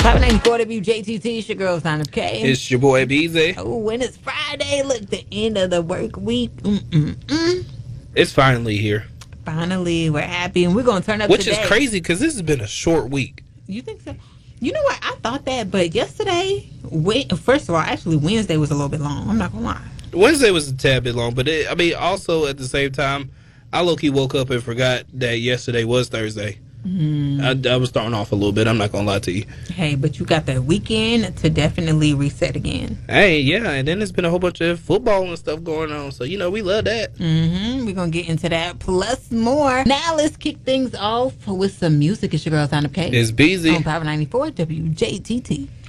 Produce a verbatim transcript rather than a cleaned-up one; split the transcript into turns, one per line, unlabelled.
five ninety-four W J T T, it's your girl, Sign Up K.
It's your boy, B Z.
Oh, when it's Friday, look, the end of the work week. Mm-mm-mm.
It's finally here.
Finally, we're happy, and we're going to turn up
Which
today.
is crazy, because this has been a short week.
You think so? You know what? I thought that, but yesterday, first of all, actually, Wednesday was a little bit long. I'm not going to lie.
Wednesday was a tad bit long, but it, I mean, also at the same time, I low-key woke up and forgot that yesterday was Thursday. Mm. I, I was thrown off a little bit. I'm not gonna lie to you.
Hey, but you got the weekend to definitely reset again.
Hey, yeah, and then there's been a whole bunch of football and stuff going on, so you know we love that.
Mm-hmm. We're gonna get into that plus more. Now let's kick things off with some music. It's your girl, Sign Up K.
It's busy
on five ninety-four W J T T.